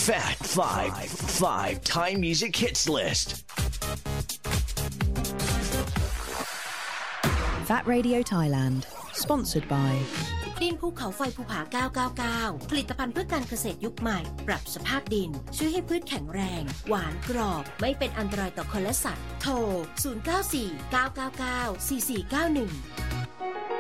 Fat Five Thai Music Hits List. Fat Radio Thailand, sponsored by ดินภูเขาไฟภูผา999ผลิตภัณฑ์เพื่อการเกษตรยุคใหม่ปรับสภาพดินช่วยให้พืชแข็งแรงหวานกรอบไม่เป็นอันตรายต่อคนและสัตว์โทร0949994491